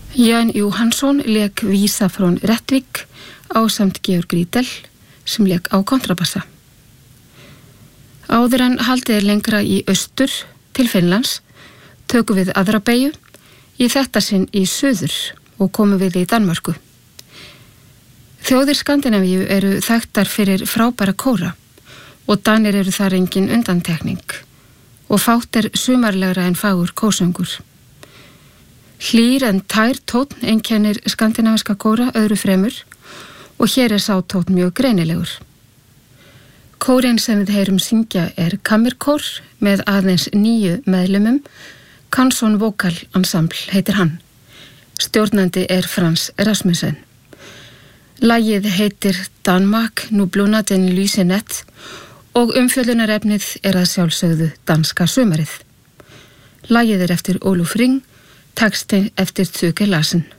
Jan Johansson lék Vísa frá Rättvik ásamt Georg Riedel sem lék á kontrabassa. Áður en haldið lengra í austur til Finnlands tökum við aðra beygju, í þetta sinn í suður og komum við í Danmörku. Þjóðir Skandinavíu eru þekktar fyrir frábæra kóra og Danir eru þar engin undantekning og fátt sumarlegra en fagur kórsöngur. Hlýr en tær tónn einkennir skandinavíska kóra öðru fremur og hér sá tónn mjög greinilegur. Kórinn sem við heyrum syngja kammerkór með aðeins 9 meðlumum, Canson Vocal Ensemble heitir hann. Stjórnandi Frans Rasmussen. Lagið heitir Danmark, nu blunder den lyse nat og umfjöllunarefnið að sjálfsögðu danska sumarið. Lagið eftir Óluf Ring, texti eftir Tuke Larsen.